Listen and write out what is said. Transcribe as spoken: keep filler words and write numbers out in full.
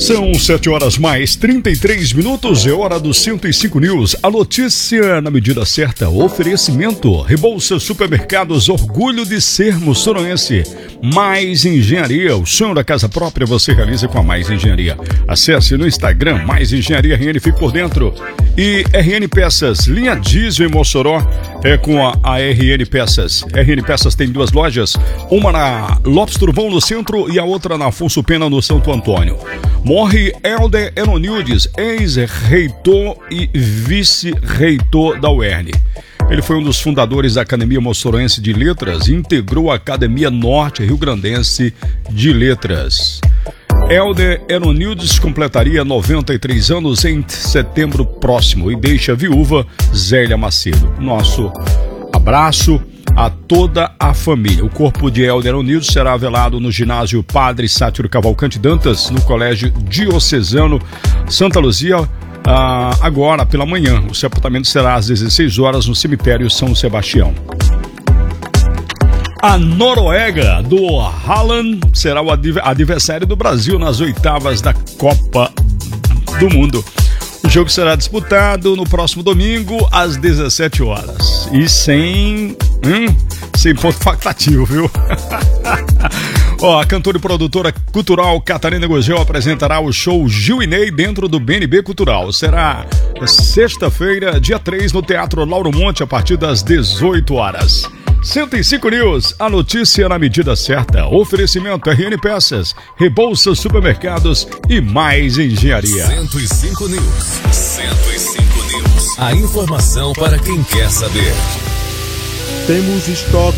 São sete horas mais trinta e três minutos, é hora do cento e cinco News. A notícia na medida certa, oferecimento, Rebouças Supermercados, orgulho de ser mossoreense. Mais Engenharia, o sonho da casa própria você realiza com a Mais Engenharia. Acesse no Instagram, Mais Engenharia R N, fique por dentro. E R N Peças, linha diesel em Mossoró, é com a, a R N Peças. R N Peças tem duas lojas, uma na Lopes Turvão no centro e a outra na Afonso Pena no Santo Antônio. Morre Helder Eronildes, ex-reitor e vice-reitor da U E R N. Ele foi um dos fundadores da Academia Mossoroense de Letras e integrou a Academia Norte Rio Grandense de Letras. Helder Eronildes completaria noventa e três anos em setembro próximo e deixa viúva Zélia Macedo. Nosso abraço a toda a família. O corpo de Helder Eronildes será velado no ginásio Padre Sátiro Cavalcante Dantas, no Colégio Diocesano Santa Luzia, ah, agora pela manhã. O sepultamento será às dezesseis horas no cemitério São Sebastião. A Noruega do Haaland será o adversário do Brasil nas oitavas da Copa do Mundo. O jogo será disputado no próximo domingo às dezessete horas e sem, hum, sem ponto facultativo, viu? Ó, a cantora e produtora cultural Catarina Gurgel apresentará o show Gil e Ney dentro do B N B Cultural. Será sexta-feira, dia três, no Teatro Lauro Monte, a partir das dezoito horas. cento e cinco News, a notícia na medida certa. Oferecimento R N Peças, Rebouças Supermercados e Mais Engenharia. cento e cinco News. cento e cinco News. A informação para quem quer saber. Temos estoque